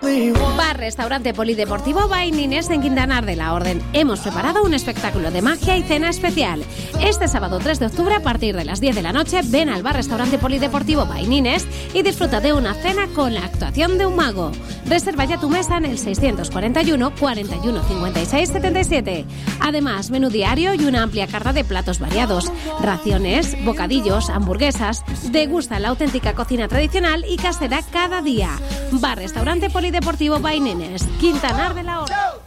Bar Restaurante Polideportivo Bainines en Quintanar de la Orden. Hemos preparado un espectáculo de magia y cena especial. Este sábado 3 de octubre a partir de las 10 de la noche ven al Bar Restaurante Polideportivo Bainines y disfruta de una cena con la actuación de un mago. Reserva ya tu mesa en el 641 41 56 77. Además, menú diario y una amplia carta de platos variados, raciones, bocadillos, hamburguesas. Degusta la auténtica cocina tradicional y casera cada día. Bar Restaurante Polideportivo Bainines, Quintanar de la Orden.